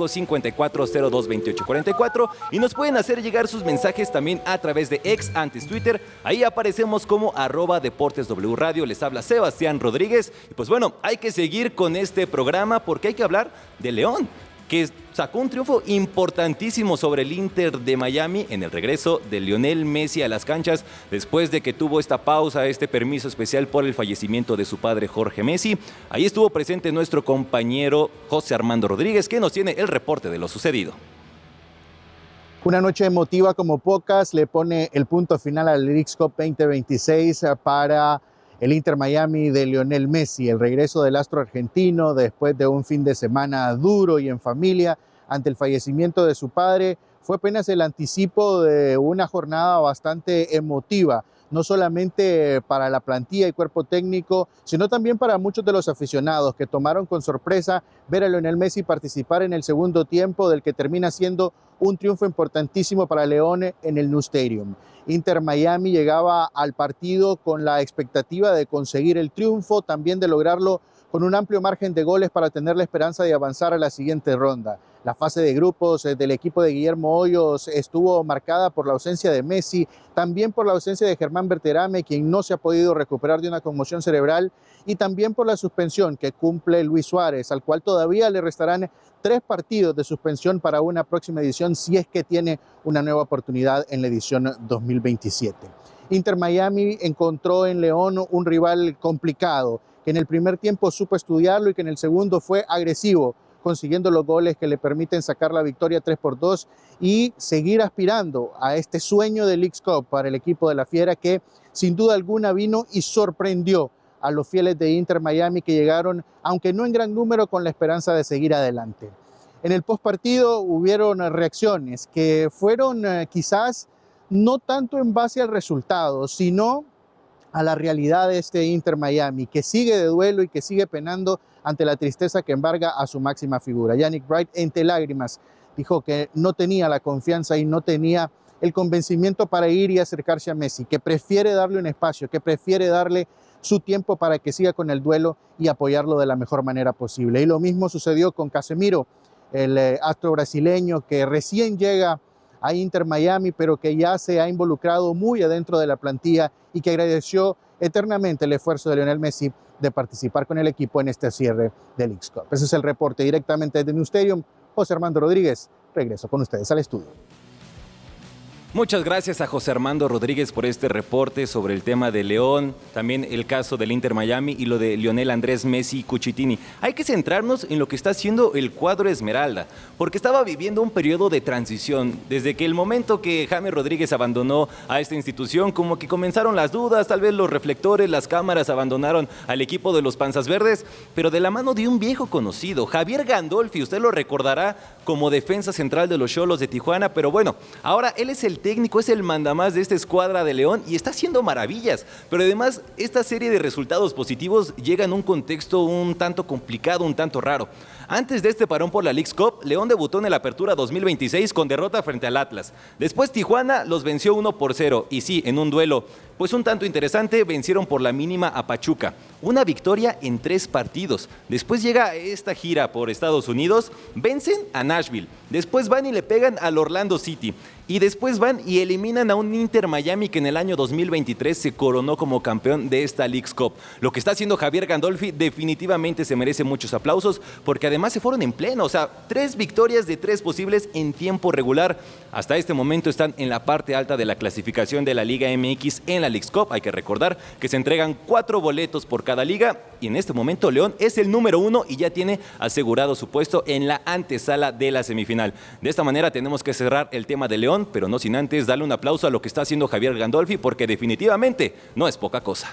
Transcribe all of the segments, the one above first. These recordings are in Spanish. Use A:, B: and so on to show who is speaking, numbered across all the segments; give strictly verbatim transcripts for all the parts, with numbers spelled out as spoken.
A: cinco, cinco cuatro, cero dos, veintiocho cuarenta y cuatro y nos pueden hacer llegar sus mensajes también a través de X, antes Twitter. Ahí aparecemos como arroba Deportes W Radio. Les habla Sebastián Rodríguez. Y pues bueno, hay que seguir con este programa porque hay que hablar de León, que sacó un triunfo importantísimo sobre el Inter de Miami en el regreso de Lionel Messi a las canchas después de que tuvo esta pausa, este permiso especial por el fallecimiento de su padre Jorge Messi. Ahí estuvo presente nuestro compañero José Armando Rodríguez, que nos tiene el reporte de lo sucedido.
B: Una noche emotiva como pocas, le pone el punto final al Leagues Cup veinte veintiséis para el Inter Miami de Lionel Messi, el regreso del astro argentino después de un fin de semana duro y en familia ante el fallecimiento de su padre. Fue apenas el anticipo de una jornada bastante emotiva, no solamente para la plantilla y cuerpo técnico, sino también para muchos de los aficionados que tomaron con sorpresa ver a Lionel Messi participar en el segundo tiempo del que termina siendo un triunfo importantísimo para León en el Nou Stadium. Inter Miami llegaba al partido con la expectativa de conseguir el triunfo, también de lograrlo con un amplio margen de goles para tener la esperanza de avanzar a la siguiente ronda. La fase de grupos del equipo de Guillermo Hoyos estuvo marcada por la ausencia de Messi, también por la ausencia de Germán Berterame, quien no se ha podido recuperar de una conmoción cerebral, y también por la suspensión que cumple Luis Suárez, al cual todavía le restarán tres partidos de suspensión para una próxima edición si es que tiene una nueva oportunidad en la edición dos mil veintisiete. Inter Miami encontró en León un rival complicado, que en el primer tiempo supo estudiarlo y que en el segundo fue agresivo, consiguiendo los goles que le permiten sacar la victoria tres por dos y seguir aspirando a este sueño de Leagues Cup para el equipo de la Fiera, que sin duda alguna vino y sorprendió a los fieles de Inter Miami, que llegaron, aunque no en gran número, con la esperanza de seguir adelante. En el postpartido hubieron reacciones que fueron eh, quizás no tanto en base al resultado, sino a la realidad de este Inter Miami, que sigue de duelo y que sigue penando ante la tristeza que embarga a su máxima figura. Yannick Wright, entre lágrimas, dijo que no tenía la confianza y no tenía el convencimiento para ir y acercarse a Messi, que prefiere darle un espacio, que prefiere darle su tiempo para que siga con el duelo y apoyarlo de la mejor manera posible. Y lo mismo sucedió con Casemiro, el eh, astro brasileño que recién llega a Inter Miami, pero que ya se ha involucrado muy adentro de la plantilla y que agradeció eternamente el esfuerzo de Lionel Messi de participar con el equipo en este cierre de Leagues Cup. Ese es el reporte directamente desde Nou Stadium. José Armando Rodríguez, regreso con ustedes al estudio.
A: Muchas gracias a José Armando Rodríguez por este reporte sobre el tema de León, también el caso del Inter Miami y lo de Lionel Andrés Messi Cuchitini. Hay que centrarnos en lo que está haciendo el cuadro Esmeralda, porque estaba viviendo un periodo de transición. Desde que el momento que James Rodríguez abandonó a esta institución, como que comenzaron las dudas, tal vez los reflectores, las cámaras abandonaron al equipo de los Panzas Verdes, pero de la mano de un viejo conocido, Javier Gandolfi. Usted lo recordará como defensa central de los Xolos de Tijuana, pero bueno, ahora él es el técnico, es el mandamás de esta escuadra de León y está haciendo maravillas, pero además esta serie de resultados positivos llega en un contexto un tanto complicado, un tanto raro. Antes de este parón por la Leagues Cup, León debutó en el Apertura dos mil veintiséis con derrota frente al Atlas. Después Tijuana los venció uno por cero y sí, en un duelo pues un tanto interesante, vencieron por la mínima a Pachuca. Una victoria en tres partidos. Después llega esta gira por Estados Unidos, vencen a Nashville. Después van y le pegan al Orlando City. Y después van y eliminan a un Inter Miami que en el año dos mil veintitrés se coronó como campeón de esta Leagues Cup. Lo que está haciendo Javier Gandolfi definitivamente se merece muchos aplausos, porque además se fueron en pleno. O sea, tres victorias de tres posibles en tiempo regular. Hasta este momento están en la parte alta de la clasificación de la Liga M X en la Leagues Cup. Hay que recordar que se entregan cuatro boletos por cada liga y en este momento León es el número uno y ya tiene asegurado su puesto en la antesala de la semifinal. De esta manera tenemos que cerrar el tema de León, pero no sin antes darle un aplauso a lo que está haciendo Javier Gandolfi, porque definitivamente no es poca cosa.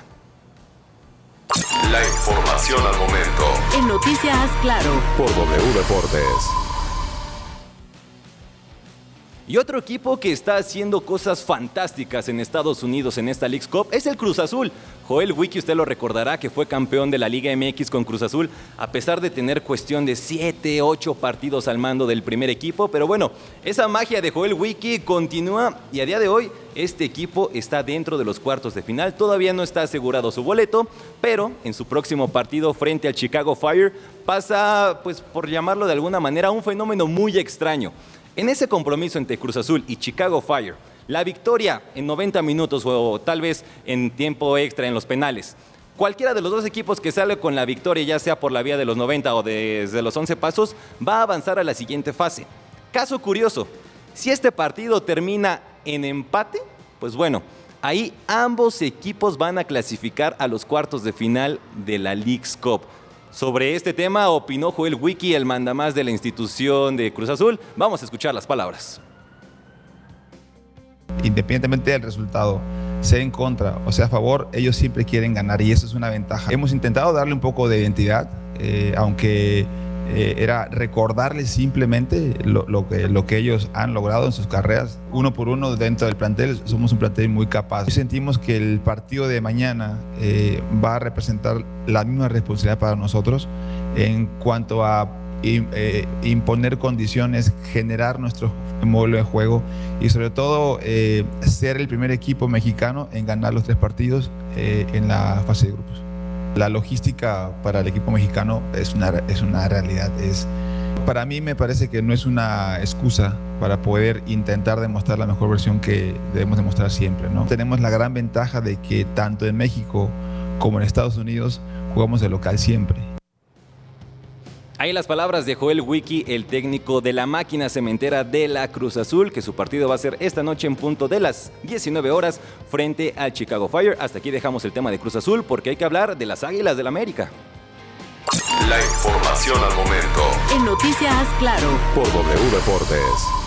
C: La información al momento.
D: En Noticias Claro.
C: Por W Deportes.
A: Y otro equipo que está haciendo cosas fantásticas en Estados Unidos en esta Leagues Cup es el Cruz Azul. Joel Wiki, usted lo recordará, que fue campeón de la Liga M X con Cruz Azul, a pesar de tener cuestión de siete, ocho partidos al mando del primer equipo. Pero bueno, esa magia de Joel Wiki continúa y a día de hoy este equipo está dentro de los cuartos de final. Todavía no está asegurado su boleto, pero en su próximo partido frente al Chicago Fire pasa, pues por llamarlo de alguna manera, un fenómeno muy extraño. En ese compromiso entre Cruz Azul y Chicago Fire, la victoria en noventa minutos o tal vez en tiempo extra en los penales, cualquiera de los dos equipos que sale con la victoria, ya sea por la vía de los noventa o desde los once pasos, va a avanzar a la siguiente fase. Caso curioso, si este partido termina en empate, pues bueno, ahí ambos equipos van a clasificar a los cuartos de final de la Leagues Cup. Sobre este tema opinó Joel Wiki, el mandamás de la institución de Cruz Azul. Vamos a escuchar las palabras.
D: Independientemente del resultado, sea en contra o sea a favor, ellos siempre quieren ganar y eso es una ventaja. Hemos intentado darle un poco de identidad, eh, aunque eh, era recordarles simplemente lo, lo, que, lo que ellos han logrado en sus carreras, uno por uno dentro del plantel. Somos un plantel muy capaz. Sentimos que el partido de mañana eh, va a representar la misma responsabilidad para nosotros en cuanto a eh, imponer condiciones, generar nuestro modelo de juego y sobre todo eh, ser el primer equipo mexicano en ganar los tres partidos eh, en la fase de grupos. La logística para el equipo mexicano es una, es una realidad. Es, para mí me parece que no es una excusa para poder intentar demostrar la mejor versión que debemos demostrar siempre, ¿no? Tenemos la gran ventaja de que tanto en México como en Estados Unidos jugamos de local siempre.
A: Ahí las palabras de Joel Wiki, el técnico de la máquina cementera de la Cruz Azul, que su partido va a ser esta noche en punto de las diecinueve horas frente al Chicago Fire. Hasta aquí dejamos el tema de Cruz Azul porque hay que hablar de las Águilas del América.
C: La información al momento.
E: En Noticias Claro.
C: Por W Deportes.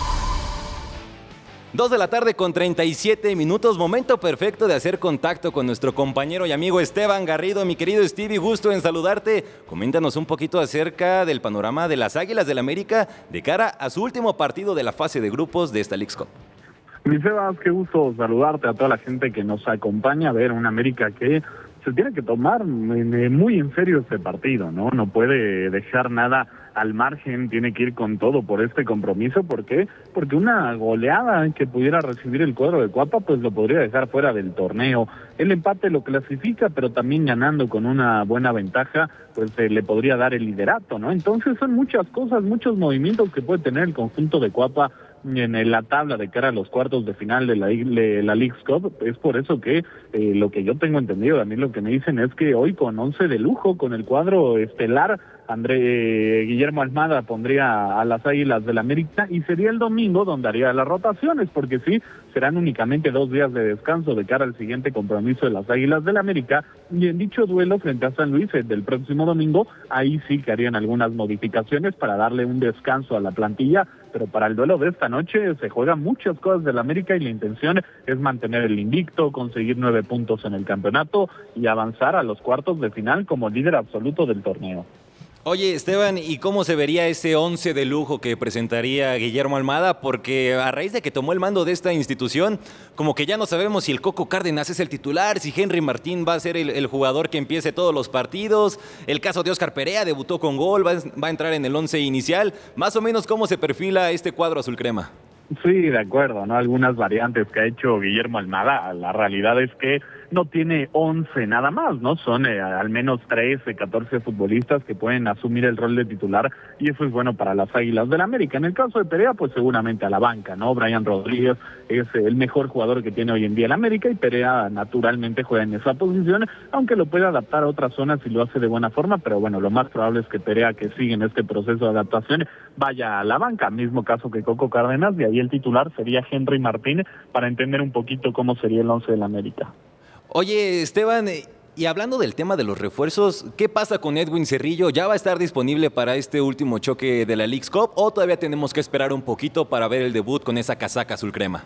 A: Dos de la tarde con treinta y siete minutos, momento perfecto de hacer contacto con nuestro compañero y amigo Esteban Garrido. Mi querido Stevie, gusto en saludarte. Coméntanos un poquito acerca del panorama de las Águilas del América de cara a su último partido de la fase de grupos de esta Leagues Cup.
F: Mi Sebas, qué gusto saludarte a toda la gente que nos acompaña a ver un América que se tiene que tomar muy en serio este partido, ¿no? No puede dejar nada al margen, tiene que ir con todo por este compromiso. ¿Por qué? Porque una goleada que pudiera recibir el cuadro de Cuapa, pues lo podría dejar fuera del torneo. El empate lo clasifica, pero también ganando con una buena ventaja, pues eh, le podría dar el liderato, ¿no? Entonces son muchas cosas, muchos movimientos que puede tener el conjunto de Cuapa en la tabla de cara a los cuartos de final de la, de la Leagues Cup. Es por eso que eh, lo que yo tengo entendido, a mí lo que me dicen es que hoy con once de lujo, con el cuadro estelar, André eh, Guillermo Almada pondría a las Águilas del América y sería el domingo donde haría las rotaciones, porque sí, serán únicamente dos días de descanso de cara al siguiente compromiso de las Águilas del América, y en dicho duelo frente a San Luis el del próximo domingo, ahí sí que harían algunas modificaciones para darle un descanso a la plantilla, pero para el duelo de esta noche se juegan muchas cosas del América y la intención es mantener el invicto, conseguir nueve puntos en el campeonato y avanzar a los cuartos de final como líder absoluto del torneo.
A: Oye, Esteban, ¿y cómo se vería ese once de lujo que presentaría Guillermo Almada? Porque a raíz de que tomó el mando de esta institución, como que ya no sabemos si el Coco Cárdenas es el titular, si Henry Martín va a ser el, el jugador que empiece todos los partidos. El caso de Óscar Perea, debutó con gol, va, va a entrar en el once inicial. Más o menos, ¿cómo se perfila este cuadro azul crema?
F: Sí, de acuerdo, ¿no? Algunas variantes que ha hecho Guillermo Almada. La realidad es que no tiene once nada más, ¿no? Son eh, al menos trece, catorce futbolistas que pueden asumir el rol de titular y eso es bueno para las Águilas del América. En el caso de Perea, pues seguramente a la banca, ¿no? Brian Rodríguez es el mejor jugador que tiene hoy en día el América y Perea naturalmente juega en esa posición, aunque lo puede adaptar a otras zonas y lo hace de buena forma, pero bueno, lo más probable es que Perea, que sigue en este proceso de adaptación, vaya a la banca, mismo caso que Coco Cárdenas, y ahí el titular sería Henry Martín, para entender un poquito cómo sería el once del América.
A: Oye, Esteban, y hablando del tema de los refuerzos, ¿qué pasa con Edwin Cerrillo? ¿Ya va a estar disponible para este último choque de la Leagues Cup o todavía tenemos que esperar un poquito para ver el debut con esa casaca azul crema?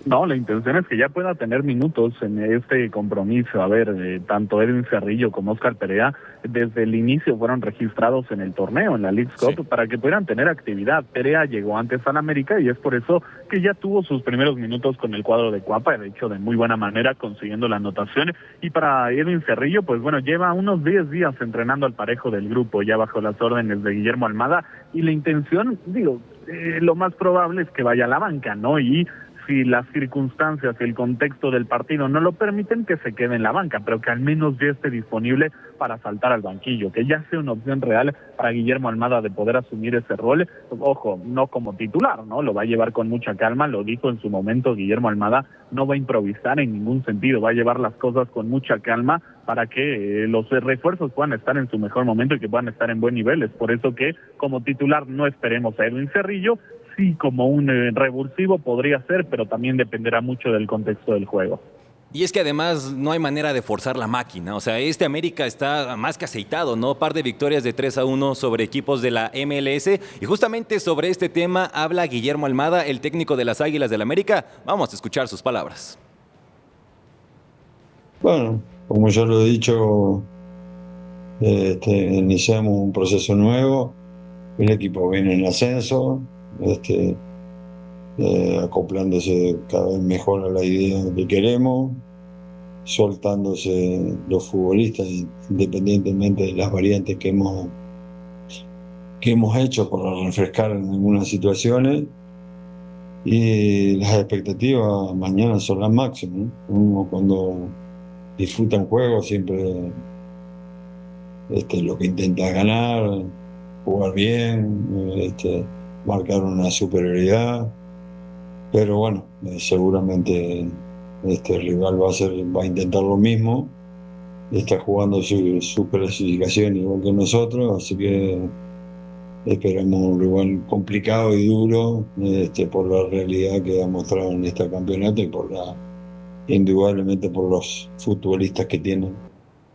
F: No, la intención es que ya pueda tener minutos en este compromiso. A ver, eh, tanto Edwin Cerrillo como Oscar Perea desde el inicio fueron registrados en el torneo, en la Leagues Cup, sí, para que pudieran tener actividad. Perea llegó antes al América y es por eso que ya tuvo sus primeros minutos con el cuadro de Cuapa, de hecho de muy buena manera consiguiendo la anotación. Y para Edwin Cerrillo, pues bueno, lleva unos diez días entrenando al parejo del grupo, ya bajo las órdenes de Guillermo Almada, y la intención, digo, eh, lo más probable es que vaya a la banca, ¿no? Y si las circunstancias y el contexto del partido no lo permiten, que se quede en la banca, pero que al menos ya esté disponible para saltar al banquillo, que ya sea una opción real para Guillermo Almada de poder asumir ese rol. Ojo, no como titular, ¿no? Lo va a llevar con mucha calma, lo dijo en su momento Guillermo Almada, no va a improvisar en ningún sentido, va a llevar las cosas con mucha calma para que eh, los refuerzos puedan estar en su mejor momento y que puedan estar en buen nivel. Es por eso que como titular no esperemos a Edwin Cerrillo. Sí, como un eh, revulsivo podría ser, pero también dependerá mucho del contexto del juego.
A: Y es que además no hay manera de forzar la máquina, o sea, este América está más que aceitado, ¿no? Par de victorias de tres a uno sobre equipos de la M L S, y justamente sobre este tema habla Guillermo Almada, el técnico de las Águilas del América. Vamos a escuchar sus palabras.
E: Bueno, como ya lo he dicho, este, iniciamos un proceso nuevo, el equipo viene en ascenso, Este, eh, acoplándose cada vez mejor a la idea que queremos, soltándose los futbolistas independientemente de las variantes que hemos que hemos hecho para refrescar en algunas situaciones, y las expectativas mañana son las máximas, ¿no? Uno cuando disfruta un juego siempre este, lo que intenta es ganar, jugar bien, este, marcar una superioridad, pero bueno, eh, seguramente este rival va a hacer, va a intentar lo mismo, está jugando su, su clasificación igual que nosotros, así que esperamos un rival complicado y duro, este, por la realidad que ha mostrado en este campeonato y por la, indudablemente por los futbolistas que tienen.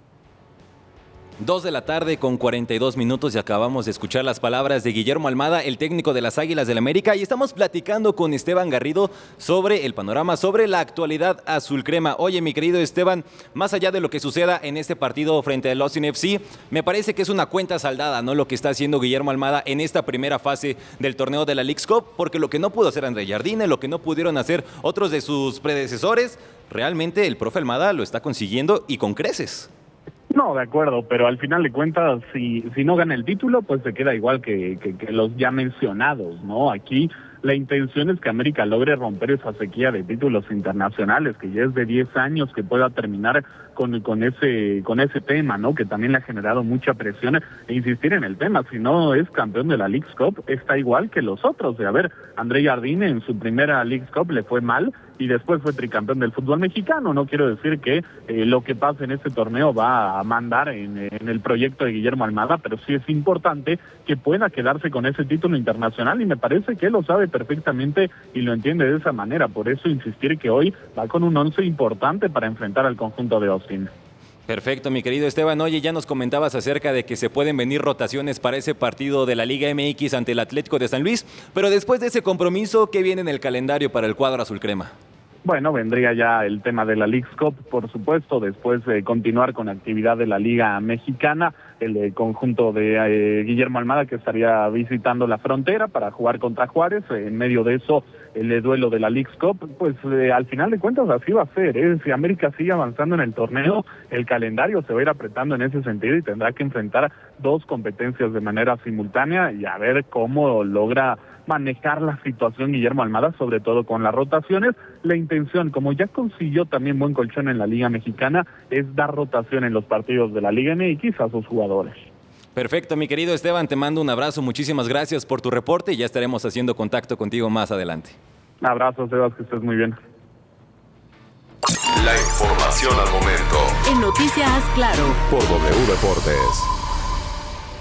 A: Dos de la tarde con cuarenta y dos minutos y acabamos de escuchar las palabras de Guillermo Almada, el técnico de las Águilas del América, y estamos platicando con Esteban Garrido sobre el panorama, sobre la actualidad azul crema. Oye, mi querido Esteban, más allá de lo que suceda en este partido frente al Austin F C, me parece que es una cuenta saldada, ¿no? Lo que está haciendo Guillermo Almada en esta primera fase del torneo de la Leagues Cup, porque lo que no pudo hacer André Jardine, lo que no pudieron hacer otros de sus predecesores, realmente el profe Almada lo está consiguiendo y con creces.
F: No, de acuerdo, pero al final de cuentas, si si no gana el título, pues se queda igual que, que, que los ya mencionados, ¿no? Aquí la intención es que América logre romper esa sequía de títulos internacionales, que ya es de diez años, que pueda terminar con, con ese con ese tema, ¿no? Que también le ha generado mucha presión e insistir en el tema. Si no es campeón de la Leagues Cup, está igual que los otros. De a ver, André Jardine en su primera Leagues Cup le fue mal y después fue tricampeón del fútbol mexicano. No quiero decir que eh, lo que pase en este torneo va a mandar en, en el proyecto de Guillermo Almada, pero sí es importante que pueda quedarse con ese título internacional, y me parece que él lo sabe perfectamente y lo entiende de esa manera. Por eso insistir que hoy va con un once importante para enfrentar al conjunto de Austin.
A: Perfecto, mi querido Esteban. Oye, ya nos comentabas acerca de que se pueden venir rotaciones para ese partido de la Liga M X ante el Atlético de San Luis, pero después de ese compromiso, ¿qué viene en el calendario para el cuadro azul crema?
F: Bueno, vendría ya el tema de la Leagues Cup, por supuesto, después de continuar con actividad de la Liga Mexicana, el eh, conjunto de eh, Guillermo Almada, que estaría visitando la frontera para jugar contra Juárez. Eh, en medio de eso, el eh, duelo de la Leagues Cup, pues eh, al final de cuentas así va a ser, ¿eh? Si América sigue avanzando en el torneo, el calendario se va a ir apretando en ese sentido y tendrá que enfrentar dos competencias de manera simultánea y a ver cómo logra manejar la situación Guillermo Almada, sobre todo con las rotaciones. La intención, como ya consiguió también buen colchón en la Liga Mexicana, es dar rotación en los partidos de la Liga M X a sus jugadores.
A: Perfecto, mi querido Esteban, te mando un abrazo, muchísimas gracias por tu reporte y ya estaremos haciendo contacto contigo más adelante.
F: Abrazos, Sebas, que estés muy bien.
C: La información al momento.
G: En Noticias Claro.
C: Por W Deportes.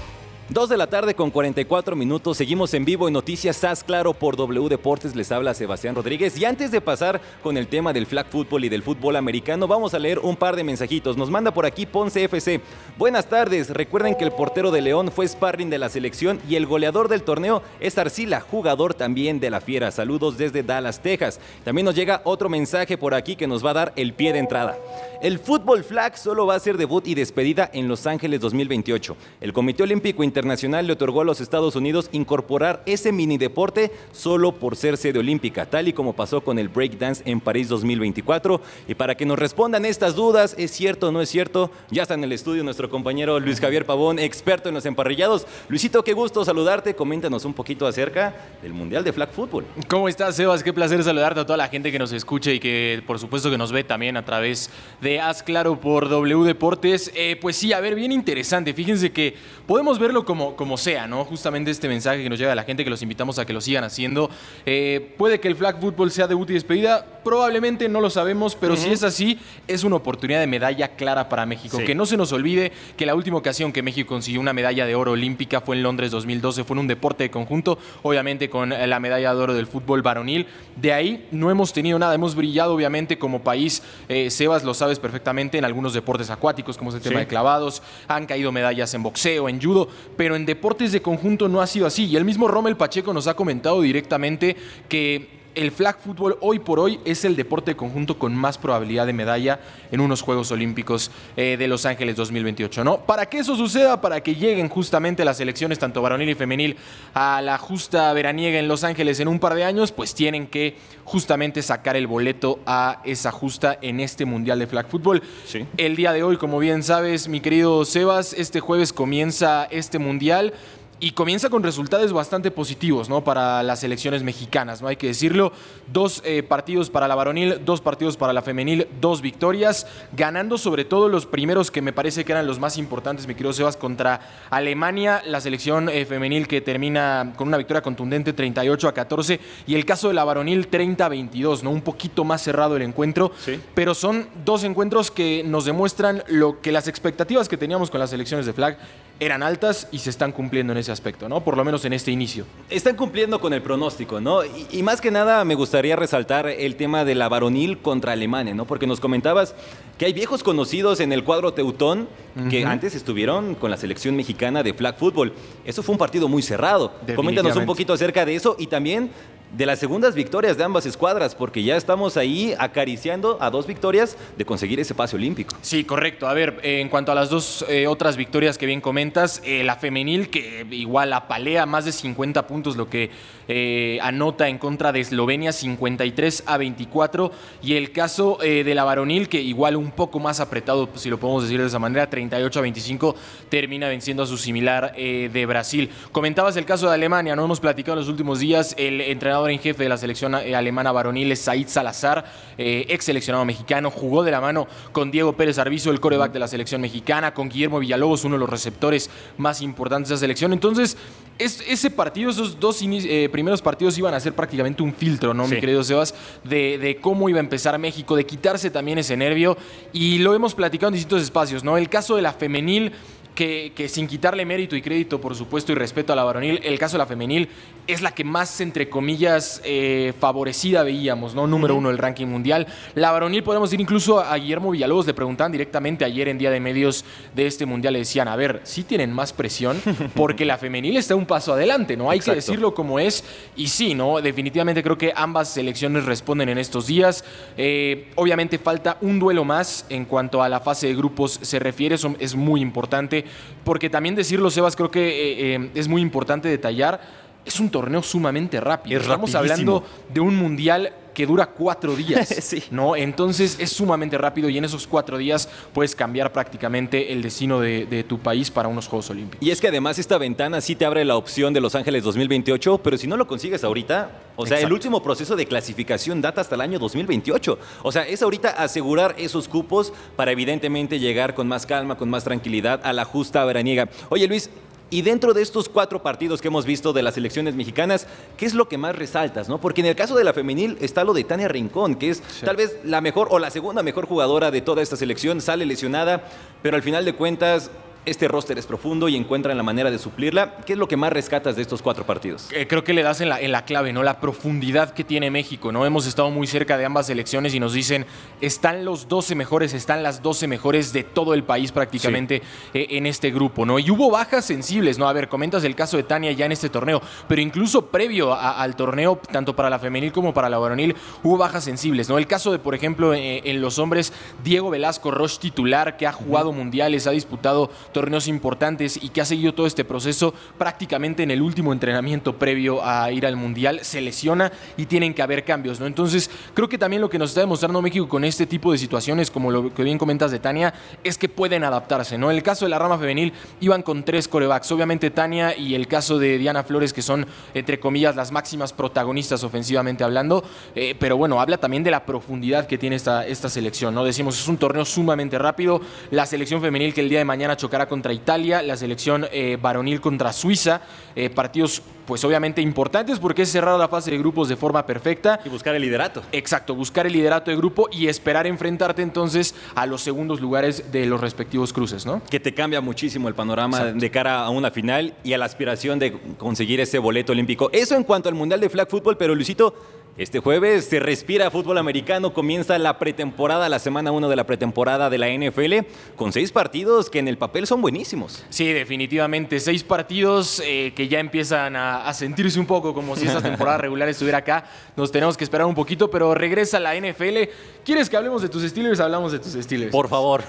A: Dos de la tarde con cuarenta y cuatro minutos. Seguimos en vivo en Noticias Haz Claro por W Deportes. Les habla Sebastián Rodríguez. Y antes de pasar con el tema del flag football y del fútbol americano, vamos a leer un par de mensajitos. Nos manda por aquí Ponce F C. Buenas tardes. Recuerden que el portero de León fue sparring de la selección y el goleador del torneo es Arcila, jugador también de la Fiera. Saludos desde Dallas, Texas. También nos llega otro mensaje por aquí que nos va a dar el pie de entrada. El fútbol flag solo va a ser debut y despedida en Los Ángeles dos mil veintiocho. El Comité Olímpico Internacional le otorgó a los Estados Unidos incorporar ese mini deporte solo por ser sede olímpica, tal y como pasó con el breakdance en París dos mil veinticuatro. Y para que nos respondan estas dudas, ¿es cierto o no es cierto? Ya está en el estudio nuestro compañero Luis Javier Pavón, experto en los emparrillados. Luisito, qué gusto saludarte. Coméntanos un poquito acerca del Mundial de Flag Football.
G: ¿Cómo estás, Sebas? Qué placer saludarte a toda la gente que nos escucha y que, por supuesto, que nos ve también a través de Haz Claro por W Deportes. Eh, pues sí, a ver, bien interesante. Fíjense que podemos verlo como, como sea, ¿no? Justamente este mensaje que nos llega a la gente, que los invitamos a que lo sigan haciendo. Eh, puede que el flag football sea debut y despedida, probablemente no lo sabemos, pero uh-huh. si es así, es una oportunidad de medalla clara para México. Sí. Que no se nos olvide que la última ocasión que México consiguió una medalla de oro olímpica fue en Londres dos mil doce, fue en un deporte de conjunto, obviamente con la medalla de oro del fútbol varonil. De ahí no hemos tenido nada, hemos brillado obviamente como país, eh, Sebas, lo sabes perfectamente, en algunos deportes acuáticos, como es el tema sí. de clavados, han caído medallas en boxeo, en judo, pero en deportes de conjunto no ha sido así. Y el mismo Rommel Pacheco nos ha comentado directamente que el flag football hoy por hoy es el deporte de conjunto con más probabilidad de medalla en unos Juegos Olímpicos eh, de Los Ángeles dos mil veintiocho, ¿no? Para que eso suceda, para que lleguen justamente las selecciones, tanto varonil y femenil, a la justa veraniega en Los Ángeles en un par de años, pues tienen que justamente sacar el boleto a esa justa en este Mundial de Flag Football. Sí. El día de hoy, como bien sabes, mi querido Sebas, este jueves comienza este Mundial. Y comienza con resultados bastante positivos, ¿no? Para las selecciones mexicanas, ¿no? Hay que decirlo. Dos eh, partidos para la varonil, dos partidos para la femenil, dos victorias, ganando sobre todo los primeros que me parece que eran los más importantes, mi querido Sebas, contra Alemania, la selección eh, femenil que termina con una victoria contundente treinta y ocho a catorce, y el caso de la varonil treinta a veintidós, ¿no? Un poquito más cerrado el encuentro, sí. pero son dos encuentros que nos demuestran lo que las expectativas que teníamos con las selecciones de flag eran altas y se están cumpliendo en ese aspecto, ¿no? Por lo menos en este inicio.
A: Están cumpliendo con el pronóstico, ¿no? Y, y más que nada me gustaría resaltar el tema de la varonil contra Alemania, ¿no? Porque nos comentabas que hay viejos conocidos en el cuadro teutón que uh-huh. antes estuvieron con la selección mexicana de flag football. Eso fue un partido muy cerrado. Coméntanos un poquito acerca de eso y también de las segundas victorias de ambas escuadras, porque ya estamos ahí acariciando a dos victorias de conseguir ese pase olímpico.
G: Sí, correcto. A ver, eh, en cuanto a las dos eh, otras victorias que bien comentas, eh, la femenil que igual apalea más de cincuenta puntos, lo que eh, anota en contra de Eslovenia, cincuenta y tres a veinticuatro, y el caso eh, de la varonil que igual un poco más apretado, si lo podemos decir de esa manera, treinta y ocho a veinticinco, termina venciendo a su similar eh, de Brasil. Comentabas el caso de Alemania, no hemos platicado en los últimos días, el entrenador en jefe de la selección alemana varonil es Said Salazar, eh, ex seleccionado mexicano, jugó de la mano con Diego Pérez Arvizo, el quarterback de la selección mexicana, con Guillermo Villalobos, uno de los receptores más importantes de esa selección. Entonces, es, ese partido, esos dos eh, primeros partidos iban a ser prácticamente un filtro, ¿no, sí. mi querido Sebas? De, de cómo iba a empezar México, de quitarse también ese nervio, y lo hemos platicado en distintos espacios, ¿no? El caso de la femenil, Que, que sin quitarle mérito y crédito, por supuesto, y respeto a la varonil, el caso de la femenil es la que más, entre comillas, eh, favorecida veíamos, ¿no? Número uno del ranking mundial. La varonil, podemos ir incluso a Guillermo Villalobos, le preguntaban directamente ayer en Día de Medios de este mundial, le decían, a ver, sí tienen más presión, porque la femenil está un paso adelante, ¿no? Hay Exacto. que decirlo como es, y sí, ¿no? Definitivamente creo que ambas selecciones responden en estos días. Eh, obviamente falta un duelo más en cuanto a la fase de grupos se refiere, eso es muy importante, porque también decirlo, Sebas, creo que eh, eh, es muy importante detallar, es un torneo sumamente rápido.
A: Es
G: Estamos
A: rapidísimo.
G: hablando de un mundial que dura cuatro días, sí. ¿no? Entonces es sumamente rápido y en esos cuatro días puedes cambiar prácticamente el destino de, de tu país para unos Juegos Olímpicos.
A: Y es que además esta ventana sí te abre la opción de Los Ángeles dos mil veintiocho, pero si no lo consigues ahorita, o sea, Exacto. el último proceso de clasificación data hasta el año dos mil veintiocho. O sea, es ahorita asegurar esos cupos para evidentemente llegar con más calma, con más tranquilidad a la justa veraniega. Oye, Luis, y dentro de estos cuatro partidos que hemos visto de las selecciones mexicanas, ¿qué es lo que más resaltas, no? Porque en el caso de la femenil está lo de Tania Rincón, que es sí. tal vez la mejor o la segunda mejor jugadora de toda esta selección, sale lesionada, pero al final de cuentas este roster es profundo y encuentran la manera de suplirla. ¿Qué es lo que más rescatas de estos cuatro partidos?
G: Eh, creo que le das en la, en la clave, ¿no? La profundidad que tiene México, ¿no? Hemos estado muy cerca de ambas selecciones y nos dicen, están los doce mejores, están las doce mejores de todo el país prácticamente sí. eh, en este grupo, ¿no? Y hubo bajas sensibles, ¿no? A ver, comentas el caso de Tania ya en este torneo, pero incluso previo a, al torneo, tanto para la femenil como para la varonil, hubo bajas sensibles, ¿no? El caso de, por ejemplo, eh, en los hombres, Diego Velasco Roche titular, que ha jugado mundiales, ha disputado torneos importantes y que ha seguido todo este proceso prácticamente en el último entrenamiento previo a ir al mundial, se lesiona y tienen que haber cambios, ¿no? Entonces, creo que también lo que nos está demostrando México con este tipo de situaciones, como lo que bien comentas de Tania, es que pueden adaptarse, ¿no? En el caso de la rama femenil, iban con tres corebacks, obviamente Tania y el caso de Diana Flores, que son, entre comillas, las máximas protagonistas ofensivamente hablando, eh, pero bueno, habla también de la profundidad que tiene esta, esta selección, ¿no? Decimos, es un torneo sumamente rápido, la selección femenil que el día de mañana chocará contra Italia, la selección eh, varonil contra Suiza, eh, partidos pues obviamente importantes porque es cerrar la fase de grupos de forma perfecta.
A: Y buscar el liderato.
G: Exacto, buscar el liderato de grupo y esperar enfrentarte entonces a los segundos lugares de los respectivos cruces, ¿no?
A: Que te cambia muchísimo el panorama
G: Exacto.
A: de cara a una final y a la aspiración de conseguir ese boleto olímpico. Eso en cuanto al Mundial de Flag Football, pero Luisito, este jueves se respira fútbol americano, comienza la pretemporada, la semana uno de la pretemporada de la N F L, con seis partidos que en el papel son buenísimos.
G: Sí, definitivamente, seis partidos eh, que ya empiezan a, a sentirse un poco como si esta temporada regular estuviera acá. Nos tenemos que esperar un poquito, pero regresa la N F L. ¿Quieres que hablemos de tus Steelers? Hablamos de tus Steelers.
A: Por favor.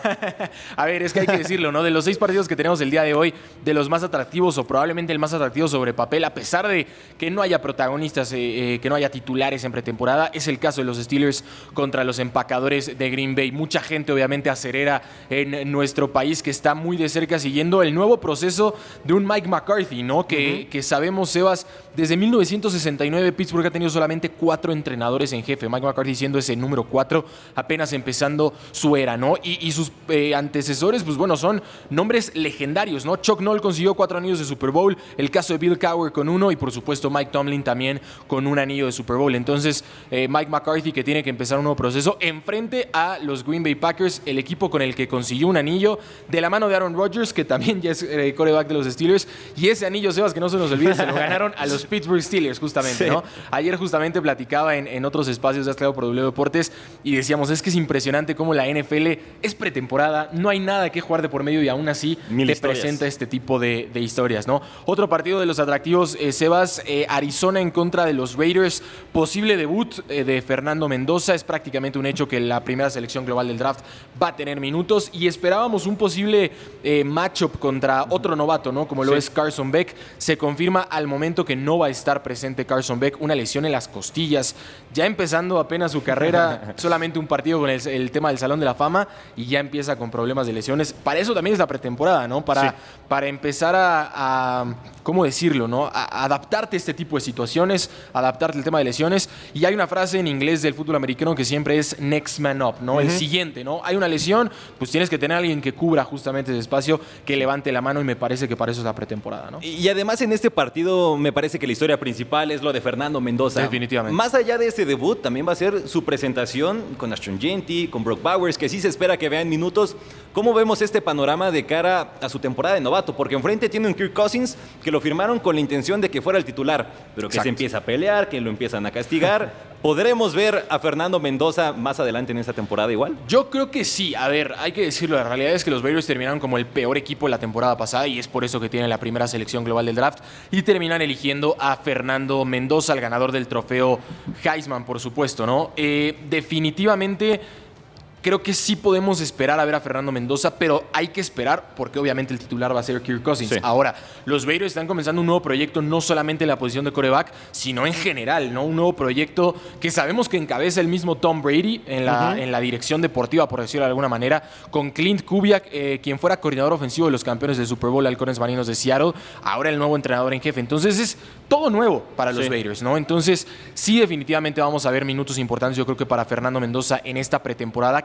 G: A ver, es que hay que decirlo, ¿no? De los seis partidos que tenemos el día de hoy, de los más atractivos o probablemente el más atractivo sobre papel, a pesar de que no haya protagonistas, eh, eh, que no haya titulares en pretemporada, es el caso de los Steelers contra los empacadores de Green Bay. Mucha gente obviamente acerera en nuestro país que está muy de cerca siguiendo el nuevo proceso de un Mike McCarthy, ¿no? Que, uh-huh. que sabemos, Sebas, desde mil novecientos sesenta y nueve Pittsburgh ha tenido solamente cuatro entrenadores en jefe. Mike McCarthy siendo ese número cuatro, apenas empezando su era, ¿no? Y, y sus eh, antecesores, pues bueno, son nombres legendarios, ¿no? Chuck Noll consiguió cuatro anillos de Super Bowl, el caso de Bill Cowher con uno y por supuesto Mike Tomlin también con un anillo de Super Bowl. Entonces, eh, Mike McCarthy que tiene que empezar un nuevo proceso enfrente a los Green Bay Packers, el equipo con el que consiguió un anillo de la mano de Aaron Rodgers, que también ya es eh, quarterback de los Steelers, y ese anillo, Sebas, que no se nos olvide, se lo ganaron a los Pittsburgh Steelers justamente, sí. ¿no? Ayer justamente platicaba en, en otros espacios de Claro por W Deportes y decíamos, es que es impresionante cómo la N F L es pretemporada, no hay nada que jugar de por medio y aún así Mil te historias. presenta este tipo de, de historias, ¿no? Otro partido de los atractivos, eh, Sebas, eh, Arizona en contra de los Raiders, posible debut eh, de Fernando Mendoza, es prácticamente un hecho que la primera selección global del draft va a tener minutos y esperábamos un posible eh, matchup contra otro novato, ¿no? Como lo sí. es Carson Beck, se confirma al momento que no va a estar presente Carson Beck, una lesión en las costillas, ya empezando apenas su carrera, solamente un partido con el, el tema del Salón de la Fama y ya empieza con problemas de lesiones. Para eso también es la pretemporada, ¿no? Para, sí. para empezar a, a, ¿cómo decirlo, no? A, a adaptarte a este tipo de situaciones, adaptarte al tema de lesiones. Y hay una frase en inglés del fútbol americano que siempre es next man up, ¿no? Uh-huh. El siguiente, ¿no? Hay una lesión, pues tienes que tener a alguien que cubra justamente ese espacio, que levante la mano y me parece que para eso es la pretemporada, ¿no?
A: Y además en este partido me parece que la historia principal es lo de Fernando Mendoza.
G: Definitivamente.
A: Más allá de ese debut, también va a ser su presentación con Ashton Jeanty, con Brock Bowers, que sí se espera que vean minutos. ¿Cómo vemos este panorama de cara a su temporada de novato? Porque enfrente tiene un Kirk Cousins que lo firmaron con la intención de que fuera el titular, pero que Exacto. se empieza a pelear, que lo empiezan a castigar. ¿Podremos ver a Fernando Mendoza más adelante en esta temporada igual?
G: Yo creo que sí. A ver, hay que decirlo. La realidad es que los Raiders terminaron como el peor equipo de la temporada pasada y es por eso que tienen la primera selección global del draft y terminan eligiendo a Fernando Mendoza, el ganador del trofeo Heisman, por supuesto, ¿no? Eh, definitivamente... Creo que sí podemos esperar a ver a Fernando Mendoza, pero hay que esperar porque obviamente el titular va a ser Kirk Cousins. Sí. Ahora, los Raiders están comenzando un nuevo proyecto no solamente en la posición de quarterback, sino en general, ¿no? Un nuevo proyecto que sabemos que encabeza el mismo Tom Brady en la, uh-huh. en la dirección deportiva, por decirlo de alguna manera, con Clint Kubiak, eh, quien fuera coordinador ofensivo de los campeones del Super Bowl, Halcones Marinos de Seattle, ahora el nuevo entrenador en jefe. Entonces es todo nuevo para los sí. Raiders, ¿no? Entonces sí, definitivamente vamos a ver minutos importantes, yo creo que para Fernando Mendoza en esta pretemporada,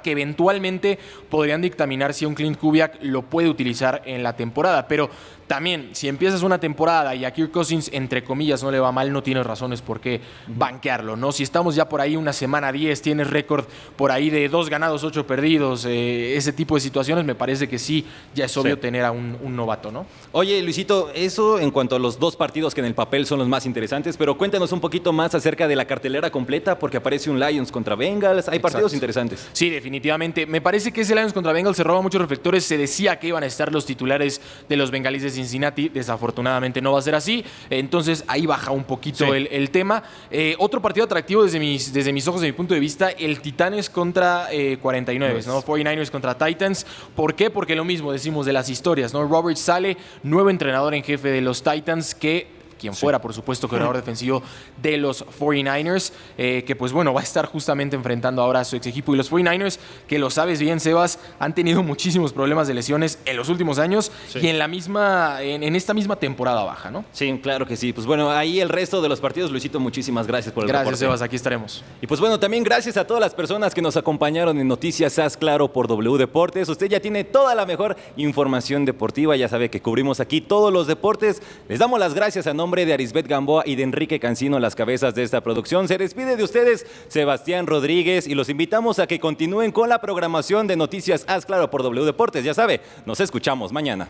G: que eventualmente podrían dictaminar si un Clint Kubiak lo puede utilizar en la temporada. Pero también, si empiezas una temporada y a Kirk Cousins, entre comillas, no le va mal, no tienes razones por qué banquearlo, ¿no? Si estamos ya por ahí una semana diez, tienes récord por ahí de dos ganados, ocho perdidos, eh, ese tipo de situaciones, me parece que sí, ya es obvio sí. tener a un, un novato, ¿no?
A: Oye, Luisito, eso en cuanto a los dos partidos que en el papel son los más interesantes, pero cuéntanos un poquito más acerca de la cartelera completa, porque aparece un Lions contra Bengals, hay partidos Exacto. interesantes.
G: Sí, definitivamente. Me parece que ese Lions contra Bengals se roba muchos reflectores, se decía que iban a estar los titulares de los bengalíes de Cincinnati, desafortunadamente no va a ser así, entonces ahí baja un poquito sí. el, el tema. Eh, otro partido atractivo desde mis, desde mis ojos, desde mi punto de vista, el Titanes contra eh, cuarenta y nueve, pues. ¿no? cuarenta y nueve contra Titans. ¿Por qué? Porque lo mismo decimos de las historias, ¿no? Robert Saleh, nuevo entrenador en jefe de los Titans, que quien fuera, sí. por supuesto, coordinador defensivo de los cuarenta y nueve, eh, que pues bueno, va a estar justamente enfrentando ahora a su ex equipo. Y los cuarenta y nueve, que lo sabes bien, Sebas, han tenido muchísimos problemas de lesiones en los últimos años sí. y en la misma, en, en esta misma temporada baja, ¿no?
A: Sí, claro que sí. Pues bueno, ahí el resto de los partidos, Luisito, muchísimas gracias por el
G: Gracias,
A: reporte.
G: Sebas, aquí estaremos.
A: Y pues bueno, también gracias a todas las personas que nos acompañaron en Noticias Haz Claro por W Deportes. Usted ya tiene toda la mejor información deportiva, ya sabe que cubrimos aquí todos los deportes. Les damos las gracias a nombre de Arisbet Gamboa y de Enrique Cancino, las cabezas de esta producción. Se despide de ustedes Sebastián Rodríguez y los invitamos a que continúen con la programación de Noticias Haz Claro por W Deportes. Ya sabe, nos escuchamos mañana.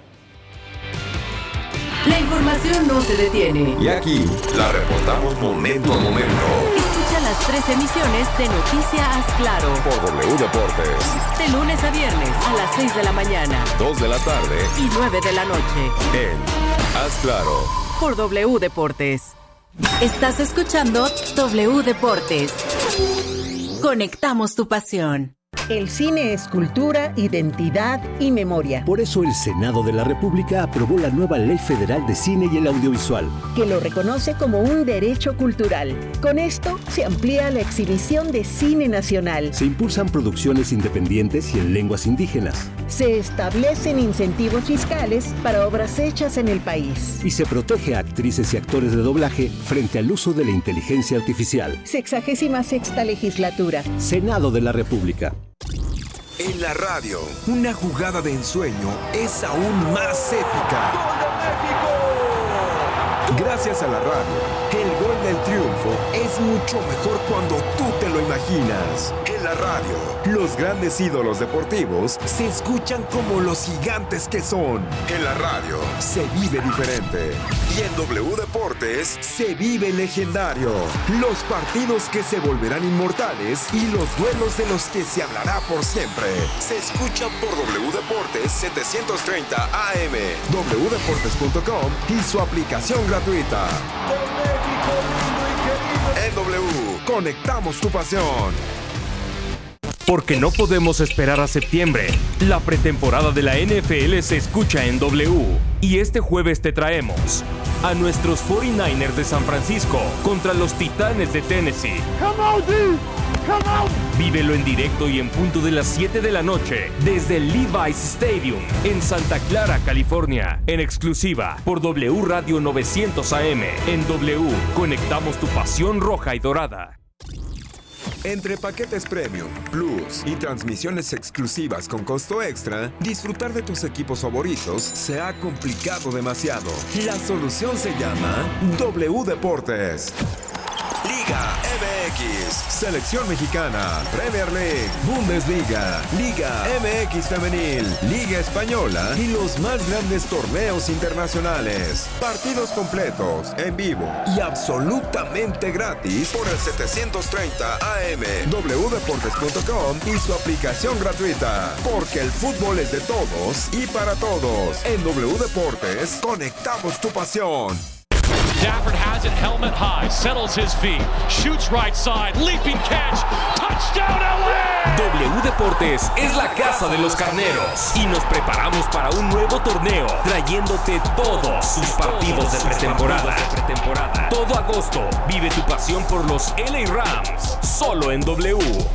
H: La información no se detiene.
C: Y aquí la reportamos momento a momento.
H: Escucha las tres emisiones de Noticias Haz Claro
C: por W Deportes.
H: De lunes a viernes a las seis de la mañana,
C: dos de la tarde
H: y nueve de la noche.
C: En Haz Claro
H: por W Deportes. Estás escuchando W Deportes. Conectamos tu pasión.
I: El cine es cultura, identidad y memoria.
J: Por eso el Senado de la República aprobó la nueva Ley Federal de Cine y el Audiovisual,
I: que lo reconoce como un derecho cultural. Con esto se amplía la exhibición de cine nacional.
J: Se impulsan producciones independientes y en lenguas indígenas.
I: Se establecen incentivos fiscales para obras hechas en el país.
J: Y se protege a actrices y actores de doblaje frente al uso de la inteligencia artificial.
I: Sexagésima sexta legislatura.
J: Senado de la República.
K: En la radio, una jugada de ensueño es aún más épica. ¡Gol de México! Gracias a la radio, el gol del triunfo es mucho mejor cuando tú te lo imaginas. En la radio, los grandes ídolos deportivos se escuchan como los gigantes que son. En la radio, se vive diferente. Y en W Deportes, se vive legendario. Los partidos que se volverán inmortales y los duelos de los que se hablará por siempre. Se escuchan por W Deportes setecientos treinta A M, w deportes punto com y su aplicación gratuita. En W, conectamos tu pasión.
L: Porque no podemos esperar a septiembre. La pretemporada de la N F L se escucha en W. Y este jueves te traemos a nuestros cuarenta y nueve de San Francisco contra los Titanes de Tennessee. Come on, dude. Come on. Vívelo en directo y en punto de las siete de la noche desde el Levi's Stadium en Santa Clara, California. En exclusiva por W Radio novecientos A M. En W, conectamos tu pasión roja y dorada.
K: Entre paquetes Premium, Plus y transmisiones exclusivas con costo extra, disfrutar de tus equipos favoritos se ha complicado demasiado. La solución se llama W Deportes. Liga M X, Selección Mexicana, Premier League, Bundesliga, Liga M X Femenil, Liga Española y los más grandes torneos internacionales. Partidos completos, en vivo y absolutamente gratis por el setecientos treinta A M, w deportes punto com y su aplicación gratuita. Porque el fútbol es de todos y para todos. En W Deportes, conectamos tu pasión.
M: Stafford has it, helmet high, settles his feet, shoots right side, leaping catch, touchdown L A!
L: W Deportes es la casa de los carneros y nos preparamos para un nuevo torneo, trayéndote todos sus partidos de pretemporada. Todo agosto, vive tu pasión por los L A Rams, solo en W.